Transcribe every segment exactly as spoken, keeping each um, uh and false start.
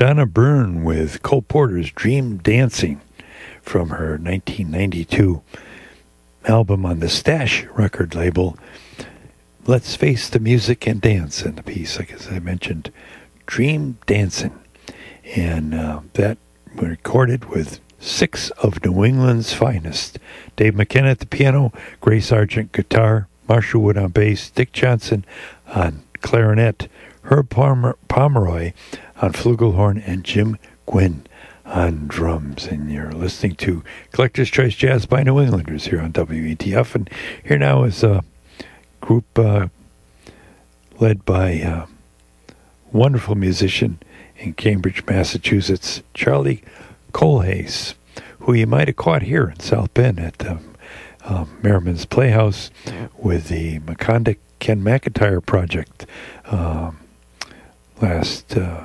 Donna Byrne with Cole Porter's Dream Dancing from her nineteen ninety-two album on the Stash record label. Let's face the music and dance in the piece, like as I mentioned, Dream Dancing. And uh, that was recorded with six of New England's finest. Dave McKenna at the piano, Gray Sargent guitar, Marshall Wood on bass, Dick Johnson on clarinet, Herb Palmer- Pomeroy on flugelhorn, and Jim Gwynn on drums. And you're listening to Collector's Choice Jazz by New Englanders here on W E T F. And here now is a group uh, led by a wonderful musician in Cambridge, Massachusetts, Charlie Colhase, who you might have caught here in South Bend at the um, Merriman's Playhouse with the Maconda Ken McIntyre project um, last uh,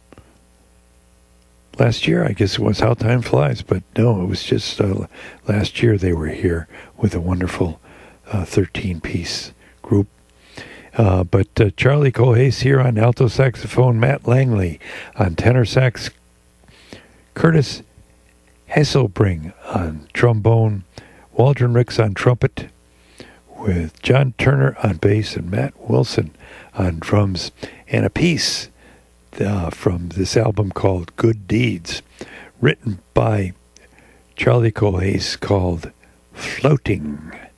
last year. I guess it was How Time Flies, but no, it was just uh, last year they were here with a wonderful uh, thirteen-piece group. Uh, but uh, Charlie Colhase here on alto saxophone, Matt Langley on tenor sax, Curtis Hesselbring on trombone, Waldron Ricks on trumpet, with John Turner on bass and Matt Wilson on drums, and a piece uh, from this album called Good Deeds, written by Charlie Colhase, called Floating.